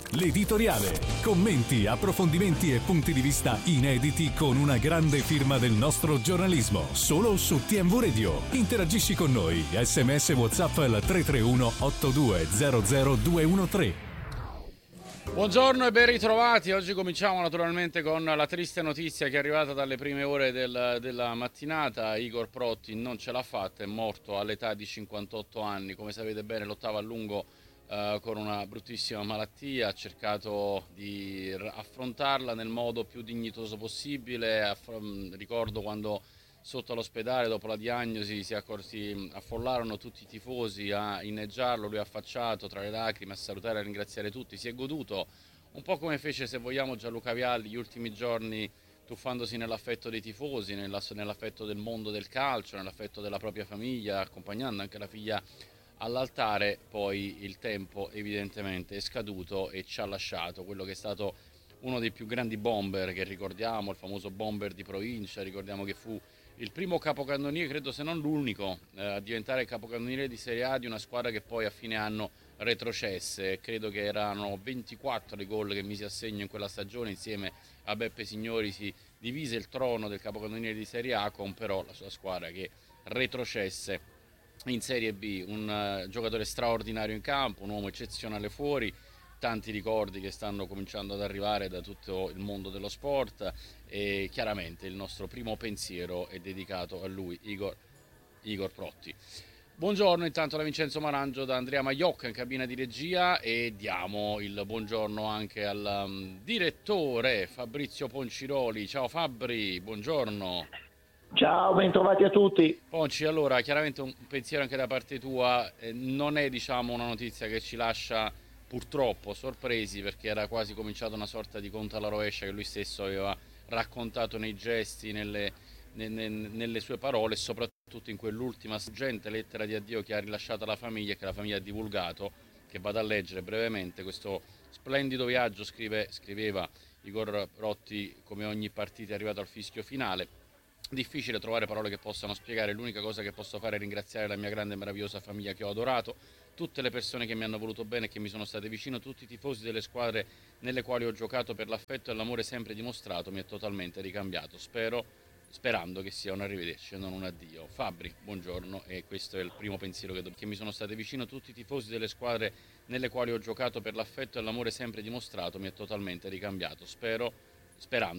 L'editoriale. Commenti, approfondimenti e punti di vista inediti con una grande firma del nostro giornalismo. Solo su TMV Radio. Interagisci con noi. SMS WhatsApp al 331 8200 213. Buongiorno e ben ritrovati. Oggi cominciamo naturalmente con la triste notizia che è arrivata dalle prime ore della mattinata. Igor Protti non ce l'ha fatta, è morto all'età di 58 anni. Come sapete bene, lottava a lungo con una bruttissima malattia, ha cercato di affrontarla nel modo più dignitoso possibile. Ricordo quando sotto all'ospedale, dopo la diagnosi, si affollarono tutti i tifosi a inneggiarlo, lui affacciato tra le lacrime a salutare e a ringraziare tutti. Si è goduto un po' come fece, se vogliamo, Gianluca Vialli gli ultimi giorni, tuffandosi nell'affetto dei tifosi, nell'affetto del mondo del calcio, nell'affetto della propria famiglia, accompagnando anche la figlia all'altare. Poi il tempo evidentemente è scaduto e ci ha lasciato quello che è stato uno dei più grandi bomber che ricordiamo, il famoso bomber di provincia. Ricordiamo che fu il primo capocannoniere, credo se non l'unico, a diventare capocannoniere di Serie A di una squadra che poi a fine anno retrocesse. Credo che erano 24 i gol che mise a segno in quella stagione. Insieme a Beppe Signori si divise il trono del capocannoniere di Serie A, con però la sua squadra che retrocesse in Serie B. Un giocatore straordinario in campo, un uomo eccezionale fuori. Tanti ricordi che stanno cominciando ad arrivare da tutto il mondo dello sport, e chiaramente il nostro primo pensiero è dedicato a lui, Igor Protti. Buongiorno intanto da Vincenzo Marangio, da Andrea Maiocca in cabina di regia, e diamo il buongiorno anche al direttore Fabrizio Ponciroli. Ciao Fabri, buongiorno. Ciao, bentrovati a tutti. Ponci, allora chiaramente un pensiero anche da parte tua. Non è, diciamo, una notizia che ci lascia purtroppo sorpresi, perché era quasi cominciata una sorta di conto alla rovescia che lui stesso aveva raccontato nei gesti, nelle sue parole, e soprattutto in quell'ultima struggente lettera di addio che ha rilasciato alla famiglia e che la famiglia ha divulgato, che vado a leggere brevemente. Questo splendido viaggio, scriveva Igor Protti, come ogni partita è arrivato al fischio finale. Difficile trovare parole che possano spiegare. L'unica cosa che posso fare è ringraziare la mia grande e meravigliosa famiglia che ho adorato, tutte le persone che mi hanno voluto bene e che mi sono state vicino, tutti i tifosi delle squadre nelle quali ho giocato. Per l'affetto e l'amore sempre dimostrato mi è totalmente ricambiato, sperando che sia un arrivederci e non un addio. Fabri, buongiorno, e questo è il primo pensiero che mi sono state vicino, tutti i tifosi delle squadre nelle quali ho giocato. Per l'affetto e l'amore sempre dimostrato mi è totalmente ricambiato, sperando